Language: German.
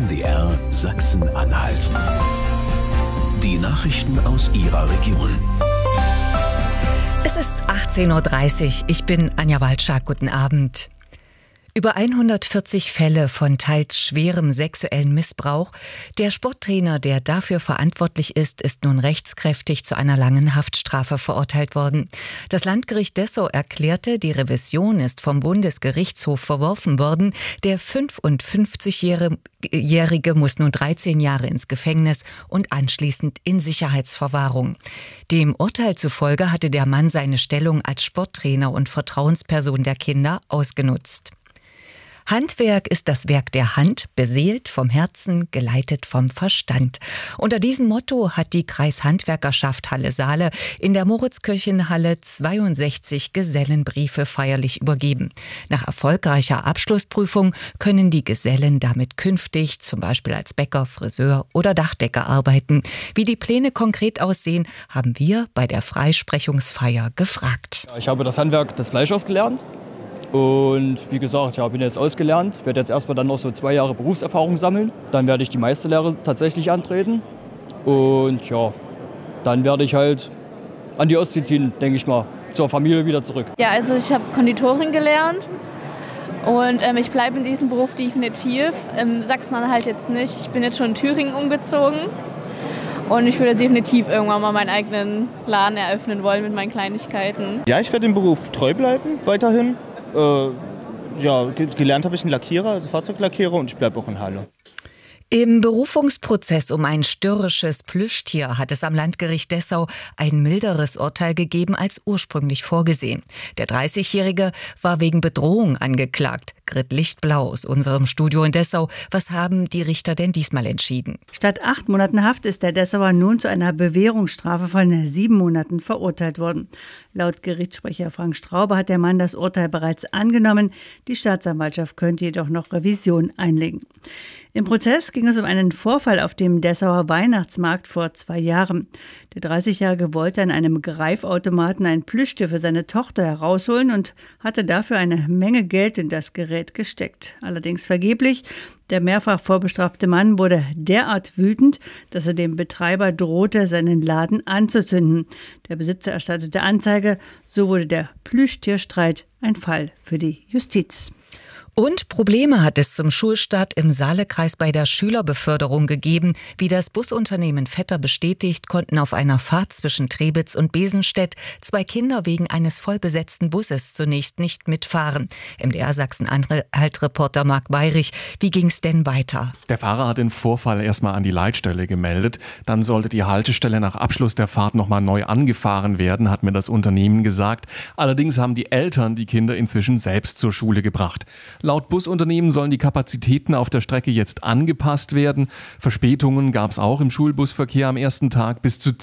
MDR Sachsen-Anhalt. Die Nachrichten aus Ihrer Region. Es ist 18:30 Uhr. Ich bin Anja Walczak. Guten Abend. Über 140 Fälle von teils schwerem sexuellen Missbrauch. Der Sporttrainer, der dafür verantwortlich ist nun rechtskräftig zu einer langen Haftstrafe verurteilt worden. Das Landgericht Dessau erklärte, die Revision ist vom Bundesgerichtshof verworfen worden. Der 55-Jährige muss nun 13 Jahre ins Gefängnis und anschließend in Sicherheitsverwahrung. Dem Urteil zufolge hatte der Mann seine Stellung als Sporttrainer und Vertrauensperson der Kinder ausgenutzt. Handwerk ist das Werk der Hand, beseelt vom Herzen, geleitet vom Verstand. Unter diesem Motto hat die Kreishandwerkerschaft Halle-Saale in der Moritzkirchenhalle 62 Gesellenbriefe feierlich übergeben. Nach erfolgreicher Abschlussprüfung können die Gesellen damit künftig zum Beispiel als Bäcker, Friseur oder Dachdecker arbeiten. Wie die Pläne konkret aussehen, haben wir bei der Freisprechungsfeier gefragt. Ich habe das Handwerk des Fleischers gelernt. Und wie gesagt, ich bin jetzt ausgelernt, werde jetzt erstmal dann noch so 2 Jahre Berufserfahrung sammeln. Dann werde ich die Meisterlehre tatsächlich antreten. Und ja, dann werde ich halt an die Ostsee ziehen, denke ich mal, zur Familie wieder zurück. Ja, also ich habe Konditorin gelernt und ich bleibe in diesem Beruf definitiv. In Sachsen-Anhalt jetzt nicht. Ich bin jetzt schon in Thüringen umgezogen. Und ich würde definitiv irgendwann mal meinen eigenen Laden eröffnen wollen mit meinen Kleinigkeiten. Ja, ich werde dem Beruf treu bleiben, weiterhin. Gelernt habe ich einen Lackierer, also Fahrzeuglackierer, und ich bleibe auch in Halle. Im Berufungsprozess um ein störrisches Plüschtier hat es am Landgericht Dessau ein milderes Urteil gegeben als ursprünglich vorgesehen. Der 30-Jährige war wegen Bedrohung angeklagt. Grit Lichtblau aus unserem Studio in Dessau. Was haben die Richter denn diesmal entschieden? Statt 8 Monaten Haft ist der Dessauer nun zu einer Bewährungsstrafe von 7 Monaten verurteilt worden. Laut Gerichtssprecher Frank Straube hat der Mann das Urteil bereits angenommen. Die Staatsanwaltschaft könnte jedoch noch Revision einlegen. Im Prozess ging es um einen Vorfall auf dem Dessauer Weihnachtsmarkt vor 2 Jahren. Der 30-Jährige wollte an einem Greifautomaten ein Plüschtier für seine Tochter herausholen und hatte dafür eine Menge Geld in das Gerät gesteckt. Allerdings vergeblich. Der mehrfach vorbestrafte Mann wurde derart wütend, dass er dem Betreiber drohte, seinen Laden anzuzünden. Der Besitzer erstattete Anzeige. So wurde der Plüschtierstreit ein Fall für die Justiz. Und Probleme hat es zum Schulstart im Saalekreis bei der Schülerbeförderung gegeben. Wie das Busunternehmen Vetter bestätigt, konnten auf einer Fahrt zwischen Trebitz und Besenstedt 2 Kinder wegen eines vollbesetzten Busses zunächst nicht mitfahren. MDR Sachsen-Anhalt-Reporter Marc Weyrich, wie ging es denn weiter? Der Fahrer hat den Vorfall erstmal an die Leitstelle gemeldet. Dann sollte die Haltestelle nach Abschluss der Fahrt nochmal neu angefahren werden, hat mir das Unternehmen gesagt. Allerdings haben die Eltern die Kinder inzwischen selbst zur Schule gebracht. Laut Busunternehmen sollen die Kapazitäten auf der Strecke jetzt angepasst werden. Verspätungen gab es auch im Schulbusverkehr am ersten Tag. Bis zu